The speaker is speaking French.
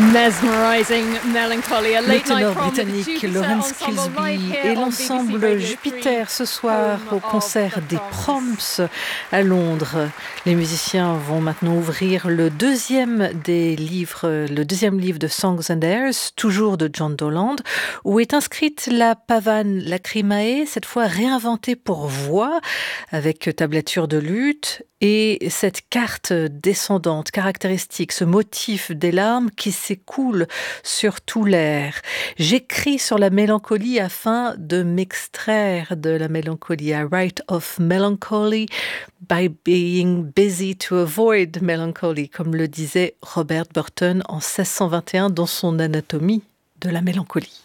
Mesmerizing Melancholy, a Le late night ténor prom with the britannique Jupiter Lawrence Ensemble live Kilsby here et on l'ensemble BBC Radio Jupiter 3, ce soir home au concert of the des Proms. Proms à Londres. Les musiciens vont maintenant ouvrir le deuxième livre de Songs and Airs, toujours de John Dowland, où est inscrite la pavane Lacrimae, cette fois réinventée pour voix, avec tablature de luth, et cette carte descendante caractéristique, ce motif des larmes qui s'écoule sur tout l'air. J'écris sur la mélancolie afin de m'extraire de la mélancolie. I write of melancholy by being busy to avoid melancholy, comme le disait Robert Burton en 1621 dans son Anatomie de la mélancolie.